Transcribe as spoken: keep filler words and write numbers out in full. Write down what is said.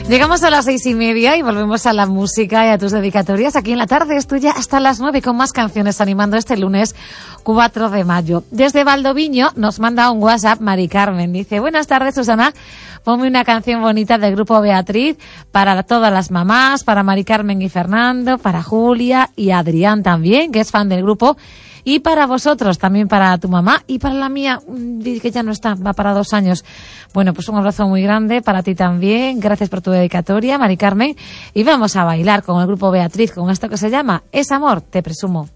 Llegamos a las seis y media y volvemos a la música y a tus dedicatorias. Aquí en la tarde es tuya hasta las nueve con más canciones animando este lunes cuatro de mayo. Desde Valdoviño nos manda un WhatsApp Mari Carmen. Dice, buenas tardes, Susana. Ponme una canción bonita del grupo Beatriz para todas las mamás, para Mari Carmen y Fernando, para Julia y Adrián también, que es fan del grupo. Y para vosotros, también para tu mamá y para la mía, que ya no está, va para dos años. Bueno, pues un abrazo muy grande para ti también. Gracias por tu dedicatoria, Mari Carmen. Y vamos a bailar con el grupo Beatriz, con esto que se llama Es Amor, te presumo.